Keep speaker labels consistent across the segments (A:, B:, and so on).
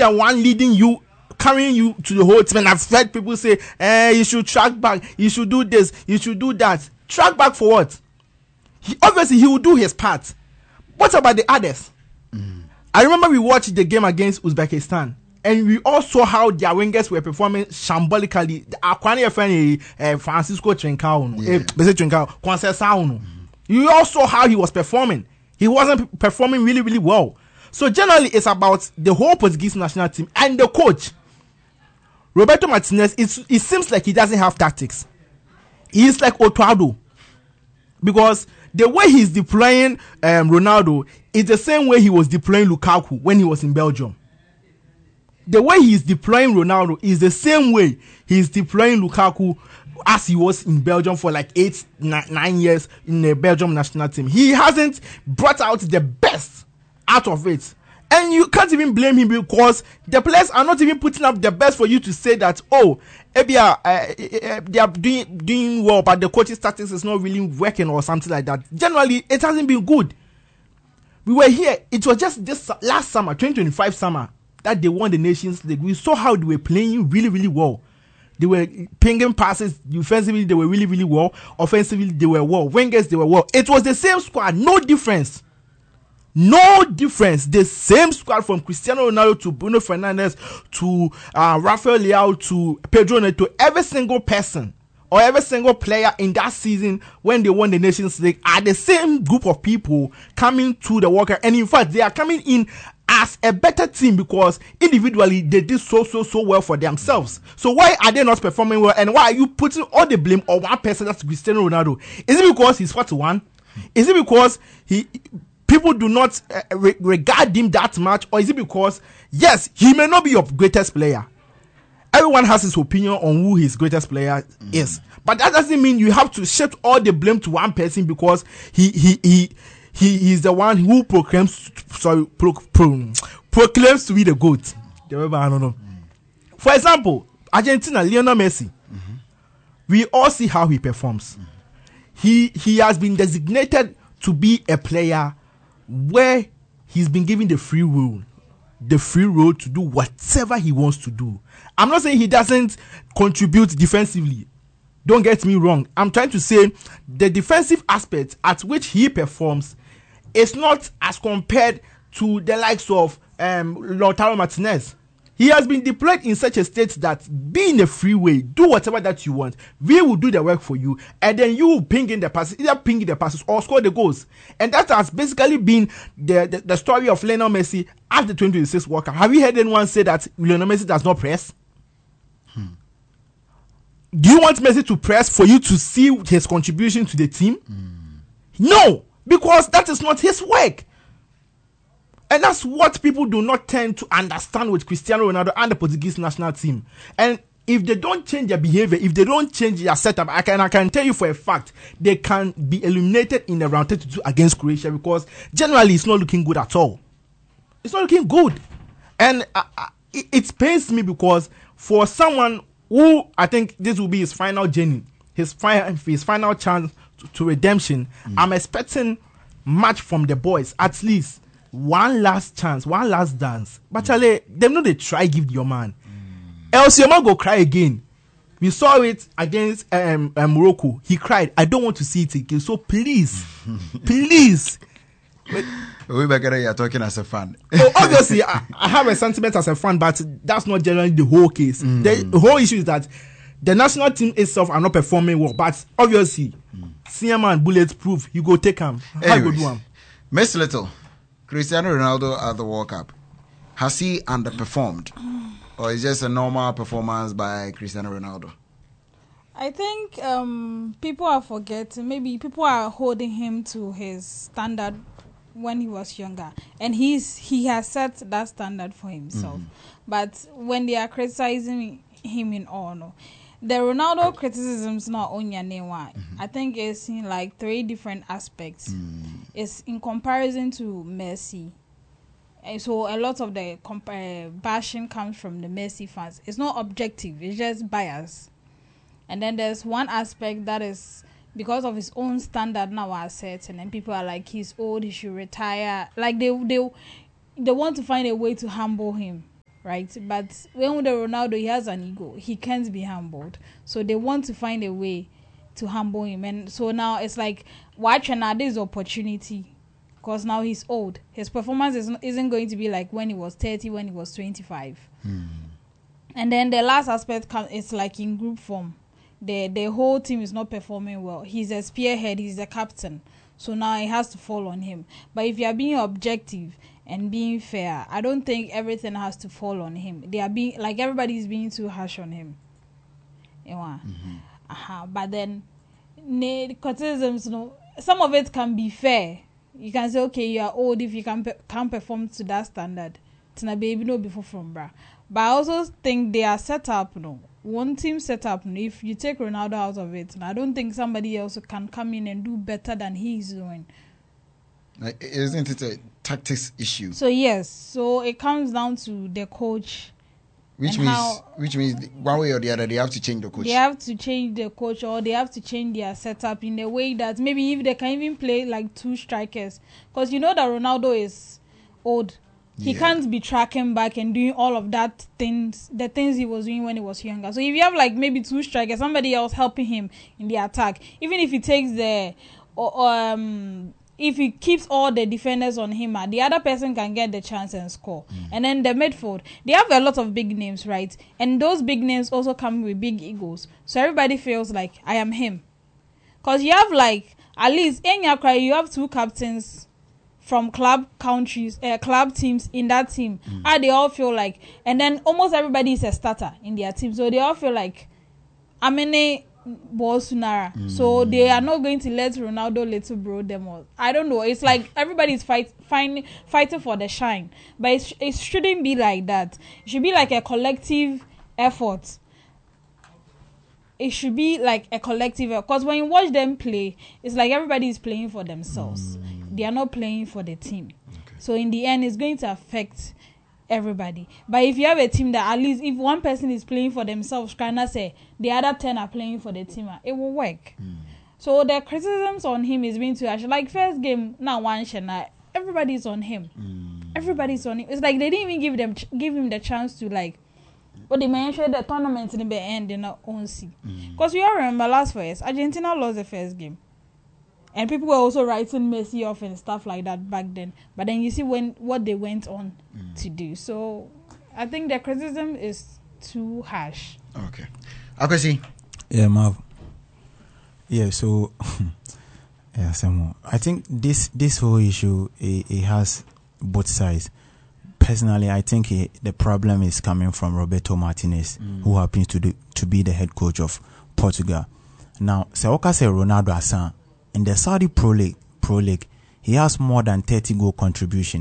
A: the one leading you, carrying you to the whole team. And I've heard people say, you should track back, you should do this, you should do that. Track back for what? Obviously he will do his part. What about the others? I remember we watched the game against Uzbekistan, and we all saw how their wingers were performing shambolically. Francisco Trincao, you all saw how he was performing. He wasn't performing really, really well. So generally, it's about the whole Portuguese national team and the coach. Roberto Martinez, it seems like he doesn't have tactics. He's like Otuado, because the way he's deploying Ronaldo is the same way he was deploying Lukaku when he was in Belgium. The way he's deploying Ronaldo is the same way he's deploying Lukaku as he was in Belgium for like 9 years in the Belgium national team. He hasn't brought out the best out of it. And you can't even blame him, because the players are not even putting up the best for you to say that, they are doing well, but the coaching tactics is not really working or something like that. Generally, it hasn't been good. We were here. It was just this last summer, 2025 summer, that they won the Nations League. We saw how they were playing really, really well. They were pinging passes. Defensively, they were really, really well. Offensively, they were well. Wingers, they were well. It was the same squad. No difference. No difference. The same squad, from Cristiano Ronaldo to Bruno Fernandes to Rafael Leao to Pedro Neto. Every single person or every single player in that season when they won the Nations League are the same group of people coming to the World Cup. And in fact, they are coming in as a better team, because individually they did so well for themselves. So why are they not performing well? And why are you putting all the blame on one person, that's Cristiano Ronaldo? Is it because he's 41? Is it because people do not regard him that much? Or is it because, yes, he may not be your greatest player? Everyone has his opinion on who his greatest player is. But that doesn't mean you have to shift all the blame to one person because he's the one who proclaims to be the GOAT. I don't know. For example, Argentina, Lionel Messi. We all see how he performs. He has been designated to be a player where he's been given the free will to do whatever he wants to do. I'm not saying he doesn't contribute defensively. Don't get me wrong. I'm trying to say the defensive aspect at which he performs is not as compared to the likes of Lautaro Martinez. He has been deployed in such a state that, be in a free way, do whatever that you want. We will do the work for you, and then you will ping in the passes, either ping in the passes or score the goals. And that has basically been the story of Lionel Messi at the 2026 World Cup. Have you heard anyone say that Lionel Messi does not press? Do you want Messi to press for you to see his contribution to the team? No, because that is not his work. And that's what people do not tend to understand with Cristiano Ronaldo and the Portuguese national team. And if they don't change their behavior, if they don't change their setup, I can tell you for a fact, they can be eliminated in the round 32 against Croatia, because generally it's not looking good at all. It's not looking good. And it pains me, because for someone who, I think this will be his final journey, his final chance to redemption, I'm expecting much from the boys, at least one last chance, one last dance. But Charlie, them know they try give your man. Else your man go cry again. We saw it against Morocco. He cried. I don't want to see it again. So please, please.
B: We better you're talking as a fan.
A: Obviously, I have a sentiment as a fan, but that's not generally the whole case. The whole issue is that the national team itself are not performing well. But obviously, senior man bulletproof. You go take him. How go do him?
B: Miss Little. Cristiano Ronaldo at the World Cup, has he underperformed, or is just a normal performance by Cristiano Ronaldo?
C: I think people are forgetting. Maybe people are holding him to his standard when he was younger, and he has set that standard for himself. But when they are criticizing him in all, the Ronaldo criticisms not on your name. I think it's in like 3 different aspects. It's in comparison to Messi, and so a lot of the bashing comes from the Messi fans. It's not objective; it's just bias. And then there's one aspect that is because of his own standard now are set, and then people are like, he's old, he should retire. Like they want to find a way to humble him, right? But when the Ronaldo, he has an ego. He can't be humbled. So they want to find a way to humble him. And so now it's like, watch another this opportunity. Because now he's old. His performance isn't going to be like when he was 30, when he was 25. And then the last aspect is like in group form. The whole team is not performing well. He's a spearhead. He's the captain. So now it has to fall on him. But if you are being objective and being fair, I don't think everything has to fall on him. They are being like everybody's being too harsh on him. But then criticisms, some of it can be fair. You can say, okay, you are old if you can't perform to that standard. Tina baby no before from bra. But I also think they are set up, one team set up. If you take Ronaldo out of it, I don't think somebody else can come in and do better than he's doing.
B: Isn't it a tactics issue?
C: So yes, so it comes down to the coach.
B: Which means one way or the other, they have to change the coach.
C: They have to change the coach, or they have to change their setup in a way that maybe if they can even play like two strikers. Because you know that Ronaldo is old. He can't be tracking back and doing all of the things he was doing when he was younger. So if you have like maybe two strikers, somebody else helping him in the attack, even if he takes if he keeps all the defenders on him, the other person can get the chance and score. And then the midfield, they have a lot of big names, right? And those big names also come with big egos. So everybody feels like, I am him. Because you have like, at least in your career, you have two captains from club teams in that team. And they all feel like, and then almost everybody is a starter in their team. So they all feel like, Bolsonaro. So they are not going to let Ronaldo little bro them all. I don't know. It's like everybody's fighting for the shine. But it shouldn't be like that. It should be like a collective effort. It should be like a collective effort. Because when you watch them play, it's like everybody is playing for themselves. They are not playing for the team. Okay. So in the end, it's going to affect everybody. But if you have a team that at least if one person is playing for themselves, kind of say the other 10 are playing for the team, it will work. So the criticisms on him is being too harsh. Like first game, now one Shana, everybody's on him. Everybody's on him. It's like they didn't even give him the chance to like. But they mentioned the tournament in the end in our own see. Because we all remember last year, Argentina lost the first game. And people were also writing Messi off and stuff like that back then. But then you see what they went on to do. So I think the criticism is too harsh.
B: Okay. Akwesi?
D: Yeah, Marv. Yeah, so yeah, some I think this whole issue it has both sides. Personally, I think the problem is coming from Roberto Martinez, who happens to be the head coach of Portugal. Now, Seoka say Ronaldo Asan in the Saudi Pro League, he has more than 30 goal contribution.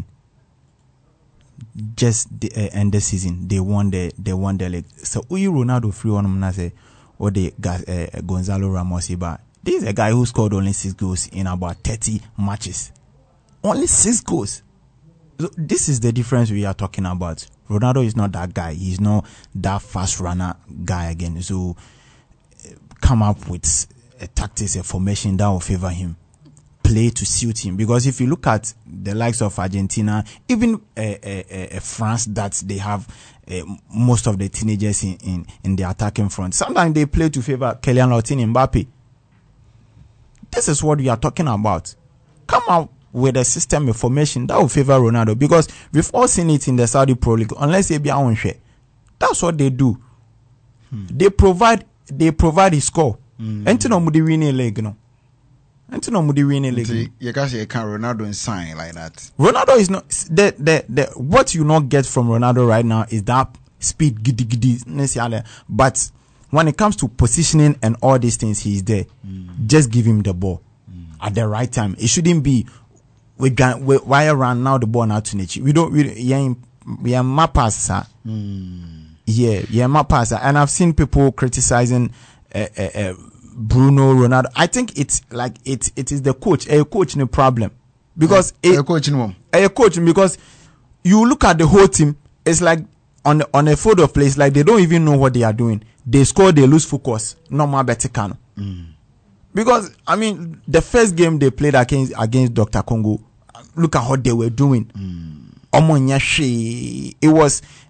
D: Just the end the season, they won the league. So Uyu Ronaldo free on Mnase or the Gonzalo Ramos Iba. This is a guy who scored only 6 goals in about 30 matches. Only 6 goals. So this is the difference we are talking about. Ronaldo is not that guy. He's not that fast runner guy again. So come up with a tactics, a formation that will favor him. Play to suit him. Because if you look at the likes of Argentina, even France, that they have most of the teenagers in the attacking front. Sometimes they play to favor Kylian Mbappe. This is what we are talking about. Come out with a system, a formation that will favor Ronaldo, because we've all seen it in the Saudi Pro League. Unless they be on share, that's what they do. They provide his score. And no mudi winning leg, no. And no mudi winning leg.
B: You can say Ronaldo and sign like that.
D: Ronaldo is not the what you not get from Ronaldo right now is that speed giddy. But when it comes to positioning and all these things, he's there. Just give him the ball at the right time. It shouldn't be why around now the ball out to nature. We are mappers, sir. Yeah, mappers. And I've seen people criticizing Bruno Ronaldo. I think it's like it is the coach. A coach no problem. Because
B: a coach no.
D: A coach, because you look at the whole team, it's like on a field of play, it's like they don't even know what they are doing. They score, they lose focus. No more Betikano. Because I mean, the first game they played against Dr. Congo, look at what they were doing. It was